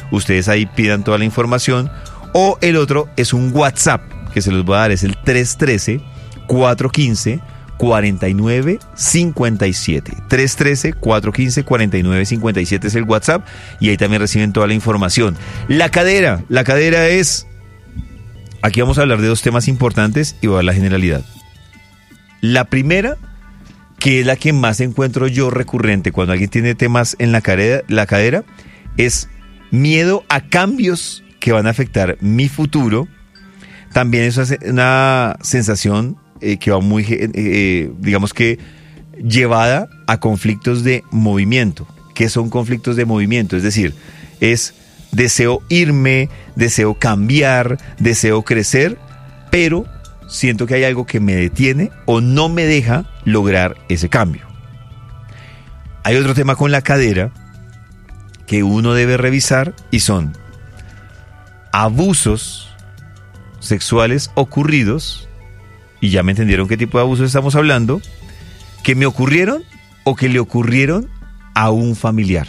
ustedes ahí pidan toda la información. O el otro es un WhatsApp, que se los voy a dar, es el 313-415-4957. 313-415-4957 es el WhatsApp, y ahí también reciben toda la información. La cadera es... Aquí vamos a hablar de dos temas importantes y voy a dar la generalidad. La primera, que es la que más encuentro yo recurrente cuando alguien tiene temas en la cadera, es miedo a cambios que van a afectar mi futuro. También es una sensación que va muy, digamos que, llevada a conflictos de movimiento. ¿Qué son conflictos de movimiento? Es decir, es deseo irme, deseo cambiar, deseo crecer, pero siento que hay algo que me detiene o no me deja lograr ese cambio. Hay otro tema con la cadera que uno debe revisar, y son abusos sexuales ocurridos, y ya me entendieron qué tipo de abusos estamos hablando, que me ocurrieron o que le ocurrieron a un familiar,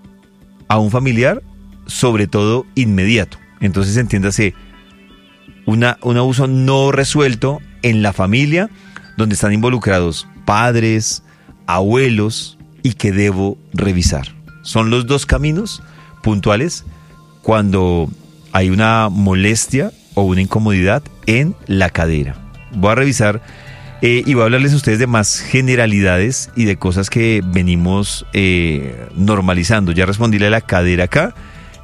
sobre todo inmediato. Entonces, entiéndase, un abuso no resuelto en la familia, donde están involucrados padres, abuelos, y que debo revisar. Son los dos caminos puntuales cuando hay una molestia o una incomodidad en la cadera. Voy a revisar y voy a hablarles a ustedes de más generalidades y de cosas que venimos normalizando. Ya respondíle a la cadera acá.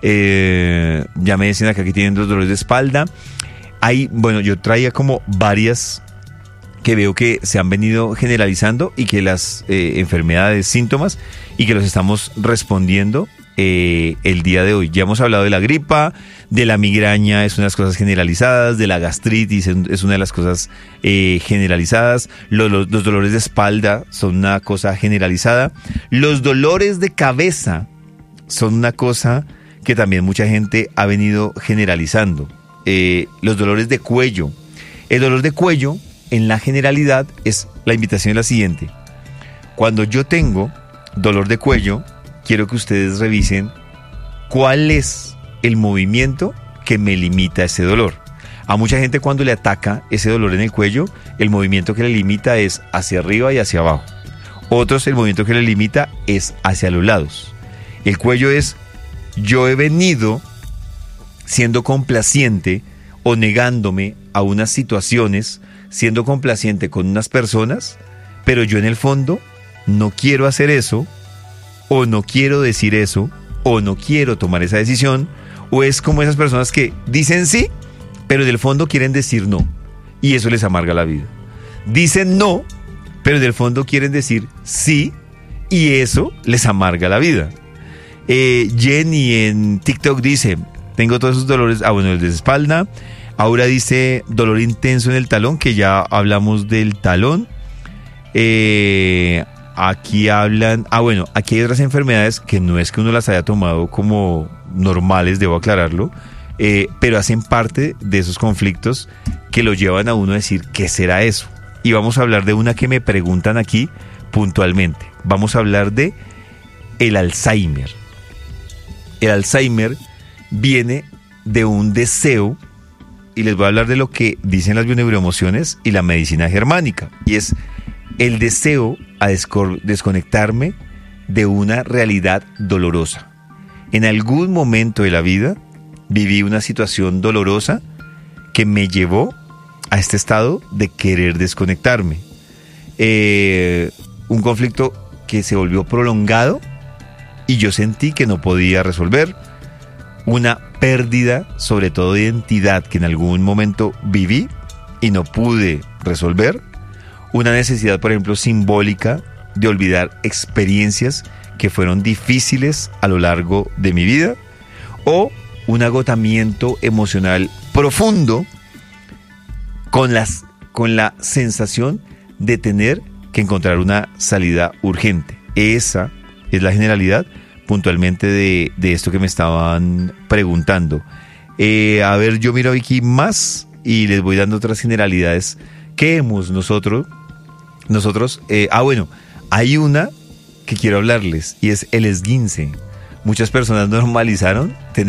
Ya me decían acá que tienen los dolores de espalda. Bueno, yo traía como varias que veo que se han venido generalizando, y que las enfermedades, síntomas, y que los estamos respondiendo el día de hoy. Ya hemos hablado de la gripa, de la migraña, es una de las cosas generalizadas, de la gastritis es una de las cosas generalizadas, los dolores de espalda son una cosa generalizada, los dolores de cabeza son una cosa que también mucha gente ha venido generalizando, los dolores de cuello. El dolor de cuello, en la generalidad, la invitación es la siguiente: cuando yo tengo dolor de cuello, quiero que ustedes revisen cuál es el movimiento que me limita ese dolor. A mucha gente, cuando le ataca ese dolor en el cuello, el movimiento que le limita es hacia arriba y hacia abajo. Otros, el movimiento que le limita es hacia los lados. El cuello es: yo he venido siendo complaciente o negándome a unas situaciones, siendo complaciente con unas personas, pero yo en el fondo no quiero hacer eso, o no quiero decir eso, o no quiero tomar esa decisión, o es como esas personas que dicen sí, pero en el fondo quieren decir no, y eso les amarga la vida. Dicen no, pero en el fondo quieren decir sí, y eso les amarga la vida. Jenny en TikTok dice: tengo todos esos dolores, el de espalda. Aura dice: dolor intenso en el talón, que ya hablamos del talón. Aquí hablan, aquí hay otras enfermedades que no es que uno las haya tomado como normales, debo aclararlo, pero hacen parte de esos conflictos que lo llevan a uno a decir: ¿qué será eso? Y vamos a hablar de una que me preguntan aquí puntualmente. Vamos a hablar de el Alzheimer. El Alzheimer viene de un deseo, y les voy a hablar de lo que dicen las bioneuroemociones y la medicina germánica, y es el deseo a desconectarme de una realidad dolorosa. En algún momento de la vida viví una situación dolorosa que me llevó a este estado de querer desconectarme. Un conflicto que se volvió prolongado y yo sentí que no podía resolver. Una pérdida, sobre todo de identidad, que en algún momento viví y no pude resolver. Una necesidad, por ejemplo, simbólica de olvidar experiencias que fueron difíciles a lo largo de mi vida, o un agotamiento emocional profundo con la sensación de tener que encontrar una salida urgente. Esa es la generalidad puntualmente de esto que me estaban preguntando. A ver, yo miro aquí más y les voy dando otras generalidades que hemos nosotros. Hay una que quiero hablarles, y es el esguince. Muchas personas normalizaron tener